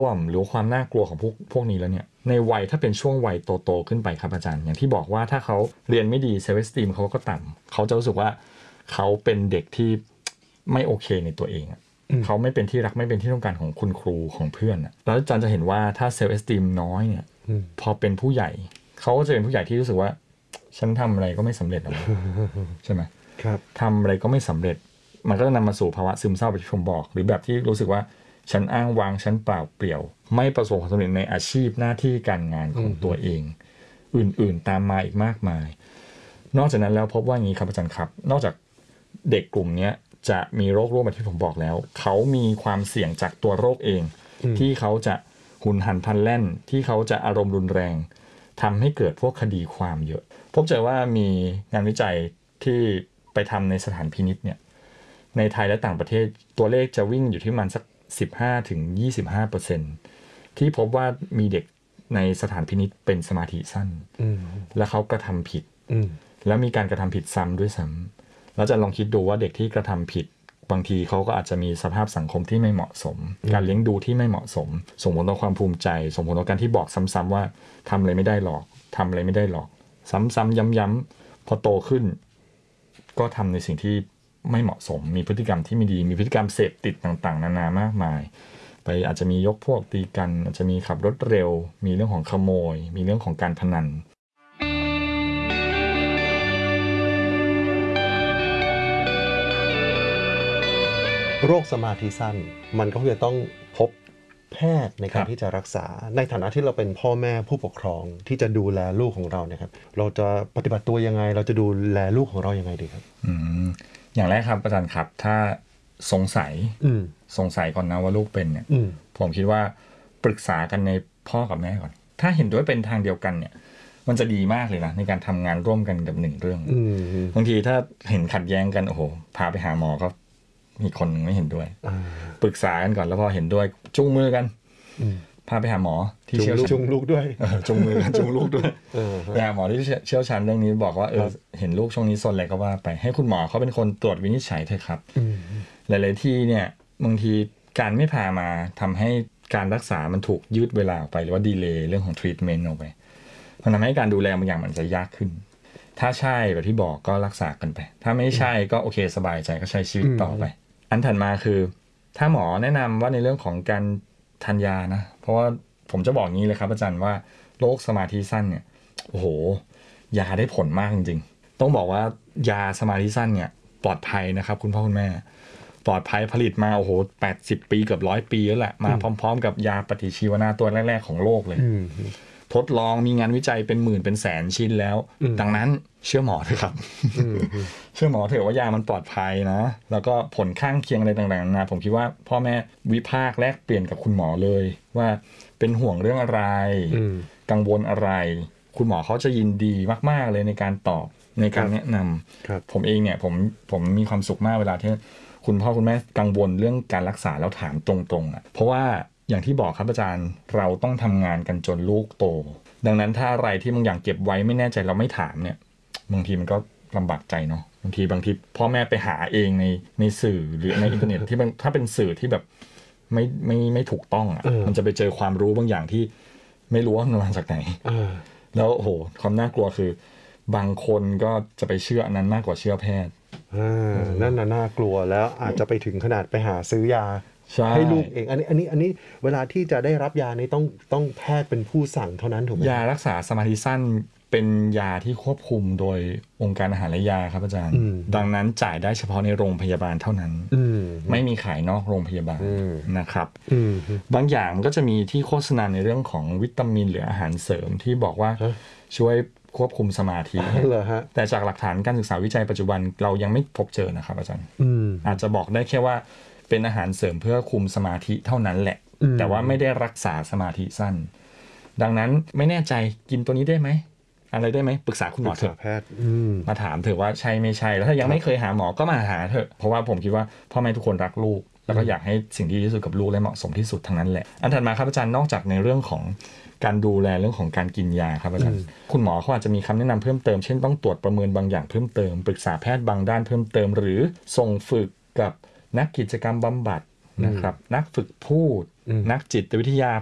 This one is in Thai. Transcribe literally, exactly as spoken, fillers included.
ร่วมหรือความน่ากลัวของพวกพวกนี้แล้วเนี่ยในวัยถ้าเป็นช่วงวัยโตๆขึ้นไปครับอาจารย์อย่างที่บอกว่าถ้าเขาเรียนไม่ดีเซลฟ์เอสติมเขาก็ต่ำเขาจะรู้สึกว่าเขาเป็นเด็กที่ไม่โอเคในตัวเองเขาไม่เป็นที่รักไม่เป็นที่ต้องการของคุณครูของเพื่อนแล้วอาจารย์จะเห็นว่าถ้าเซลฟ์เอสติมน้อยเนี่ยพอเป็นผู้ใหญ่เขาก็จะเป็นผู้ใหญ่ที่รู้สึกว่าฉันทำอะไรก็ไม่สำเร็จหรอกใช่ไหมครับทำอะไรก็ไม่สำเร็จมันก็จะนำมาสู่ภาวะซึมเศร้าแบบที่ผมบอกหรือแบบที่รู้สึกว่าฉันอ้างวางฉันเปล่าเปลี่ยวไม่ประสบความสำเร็จในอาชีพหน้าที่การงานของตัวเองอื่นๆตามมาอีกมากมายนอกจากนั้นแล้วพบว่าอย่างนี้ครับอาจารย์ครับนอกจากเด็กกลุ่มนี้จะมีโรคร่วมแบบที่ผมบอกแล้วเขามีความเสี่ยงจากตัวโรคเองที่เขาจะหุนหันพลันแล่นที่เขาจะอารมณ์รุนแรงทำให้เกิดพวกคดีความเยอะพบเจอว่ามีงานวิจัยที่ไปทำในสถานพินิจเนี่ยในไทยและต่างประเทศตัวเลขจะวิ่งอยู่ที่ประมาณสัก สิบห้าถึงยี่สิบห้าเปอร์เซ็นต์ ที่พบว่ามีเด็กในสถานพินิจเป็นสมาธิสั้นและเขากระทำผิดแล้วมีการกระทำผิดซ้ำด้วยซ้ำแล้วจะลองคิดดูว่าเด็กที่กระทำผิดบางทีเขาก็อาจจะมีสภาพสังคมที่ไม่เหมาะสมการเลี้ยงดูที่ไม่เหมาะสมส่งผลต่อความภูมิใจส่งผลต่อการที่บอกซ้ำๆว่าทำอะไรไม่ได้หรอกทำอะไรไม่ได้หรอกซ้ำๆย้ำๆพอโตขึ้นก็ทำในสิ่งที่ไม่เหมาะสมมีพฤติกรรมที่ไม่ดีมีพฤติกรรมเสพติดต่างๆนานามากมายไปอาจจะมียกพวกตีกันอาจจะมีขับรถเร็วมีเรื่องของขโมยมีเรื่องของการพนันโรคสมาธิสั้นมันก็จะต้องพบแพทย์ในการที่จะรักษาในฐานะที่เราเป็นพ่อแม่ผู้ปกครองที่จะดูแลลูกของเราเนี่ยครับเราจะปฏิบัติตัวยังไงเราจะดูแลลูกของเรายังไงดีครับอืมอย่างแรกครับอาจารย์ครับถ้าสงสัยสงสัยก่อนนะว่าลูกเป็นเนี่ยผมคิดว่าปรึกษากันในพ่อกับแม่ก่อนถ้าเห็นด้วยเป็นทางเดียวกันเนี่ยมันจะดีมากเลยนะในการทำงานร่วมกันกับหนึ่งเรื่องบางทีถ้าเห็นขัดแย้งกันโอ้โหพาไปหาหมอก็มีคนไม่เห็นด้วยปรึกษากันก่อนแล้วพอเห็นด้วยจูงมือกันพาไปหาหมอที่เชี่ยวชาญจูงลูกด้วยจูงมือกันจูงลูกด้วยไปหาหมอที่เชี่ยวชาญเรื่องนี้บอกว่าเออเห็นลูกช่วงนี้ซนอะไรก็ว่าไปให้คุณหมอเขาเป็นคนตรวจวินิจฉัยเถอะครับหลายๆที่เนี่ยบางทีการไม่พามาทำให้การรักษามันถูกยืดเวลาออกไปหรือว่าดีเลย์เรื่องของทรีทเมนต์ออกไปมันทำให้การดูแลบางอย่างมันจะยากขึ้นถ้าใช่แบบที่บอกก็รักษากันไปถ้าไม่ใช่ก็โอเคสบายใจก็ใช้ชีวิตต่อไปอันถัดมาคือถ้าหมอแนะนำว่าในเรื่องของการทานยานะเพราะว่าผมจะบอกงี้เลยครับอาจารย์ว่าโรคสมาธิสั้นเนี่ยโอ้โหยาได้ผลมากจริงๆต้องบอกว่ายาสมาธิสั้นเนี่ยปลอดภัยนะครับคุณพ่อคุณแม่ปลอดภัยผลิตมาโอ้โหแปดสิบปีเกือบร้อยปีแล้วแหละมาพร้อมๆกับยาปฏิชีวนะตัวแรกๆของโลกเลยทดลองมีงานวิจัยเป็นหมื่นเป็นแสนชิ้นแล้วดังนั้นเชื่อหมอเถอะครับเชื่อหมอเถอะว่ายามันปลอดภัยนะแล้วก็ผลข้างเคียงอะไรต่างๆนะผมคิดว่าพ่อแม่วิพากษ์แลกเปลี่ยนกับคุณหมอเลยว่าเป็นห่วงเรื่องอะไรกังวลอะไรคุณหมอเขาจะยินดีมากๆเลยในการตอบในการแนะนำผมเองเนี่ยผมผมมีความสุขมากเวลาที่คุณพ่อคุณแม่กังวลเรื่องการรักษาแล้วถามตรงๆอ่ะเพราะว่าอย่างที่บอกครับอาจารย์เราต้องทำงานกันจนลูกโตดังนั้นถ้าอะไรที่บางอย่างเก็บไว้ไม่แน่ใจเราไม่ถามเนี่ยบางทีมันก็ลำบากใจเนาะบางทีบางทีพ่อแม่ไปหาเองในในสื่อหรือในอินเทอร์เน็ตที่มันถ้าเป็นสื่อที่แบบไม่ไม่ไม่ถูกต้องอ่ะมันจะไปเจอความรู้บางอย่างที่ไม่รู้ว่ามันมาจากไหนแล้วโอ้โหความน่ากลัวคือบางคนก็จะไปเชื่ออันนั้นมากกว่าเชื่อแพทย์นั่นน่ะน่ากลัวแล้วอาจจะไปถึงขนาดไปหาซื้อยาให้ลูกเองอันนี้อันนี้อันนี้เวลาที่จะได้รับยานี้ต้องต้องแพทย์เป็นผู้สั่งเท่านั้นถูกไหมยารักษาสมาธิสั้นเป็นยาที่ควบคุมโดยองค์การอาหารและยาครับอาจารย์ดังนั้นจ่ายได้เฉพาะในโรงพยาบาลเท่านั้นไม่มีขายนอกโรงพยาบาลนะครับบางอย่างมันก็จะมีที่โฆษณาในเรื่องของวิตามินหรืออาหารเสริมที่บอกว่าช่วยควบคุมสมาธิแต่จากหลักฐานการศึกษาวิจัยปัจจุบันเรายังไม่พบเจอนะครับอาจารย์อาจจะบอกได้แค่ว่าเป็นอาหารเสริมเพื่อคุมสมาธิเท่านั้นแหละแต่ว่าไม่ได้รักษาสมาธิสั้นดังนั้นไม่แน่ใจกินตัวนี้ได้ไหมอะไรได้ไหมปรึกษาคุณหมอเถอะมาถามเถอะว่าใช่ไม่ใช่แล้วถ้ายังไม่เคยหาหมอก็มาหาเถอะเพราะว่าผมคิดว่าพ่อแม่ทุกคนรักลูกแล้วก็อยากให้สิ่งที่ดีที่สุดกับลูกและเหมาะสมที่สุดทั้งนั้นแหละอันถัดมาครับอาจารย์นอกจากในเรื่องของการดูแลเรื่องของการกินยาครับอาจารย์คุณหมอเขาอาจจะมีคำแนะนำเพิ่มเติมเช่นต้องตรวจประเมินบางอย่างเพิ่มเติมปรึกษาแพทย์บางด้านเพิ่มเติมหรือส่งฝึกกับนักกิจกรรมบำบัดนะครับนักฝึกพูดอืมนักจิตวิทยา